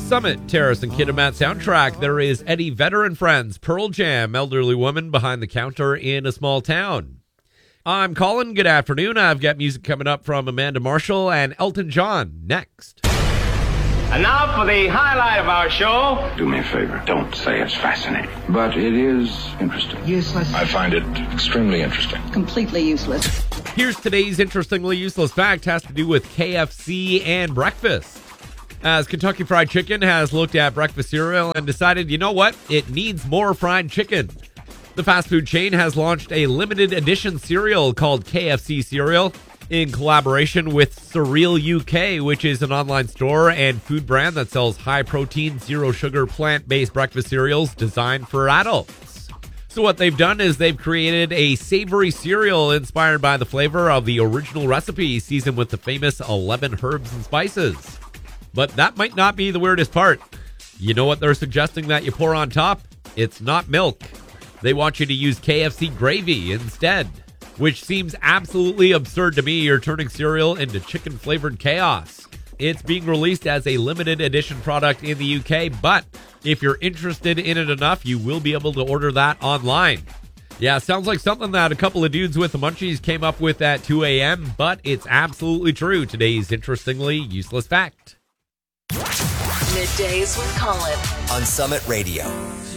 Summit, Terrace and Kitimat soundtrack, there is Eddie Vedder and Friends, Pearl Jam, elderly woman behind the counter in a small town. I'm Colin. Good afternoon. I've got music coming up from Amanda Marshall and Elton John next. And now for the highlight of our show. Do me a favor. Don't say it's fascinating. But it is interesting. Useless. I find it extremely interesting. Completely useless. Here's today's interestingly useless fact. Has to do with KFC and breakfast. As Kentucky Fried Chicken has looked at breakfast cereal and decided, you know what? It needs more fried chicken. The fast food chain has launched a limited edition cereal called KFC Cereal in collaboration with Surreal UK, which is an online store and food brand that sells high-protein, zero-sugar, plant-based breakfast cereals designed for adults. So what they've done is they've created a savory cereal inspired by the flavor of the original recipe, seasoned with the famous 11 herbs and spices. But that might not be the weirdest part. You know what they're suggesting that you pour on top? It's not milk. They want you to use KFC gravy instead, which seems absolutely absurd to me. You're turning cereal into chicken-flavored chaos. It's being released as a limited edition product in the UK, but if you're interested in it enough, you will be able to order that online. Yeah, sounds like something that a couple of dudes with the munchies came up with at 2 a.m., but it's absolutely true. Today's interestingly useless fact. Middays with Colin on Summit Radio.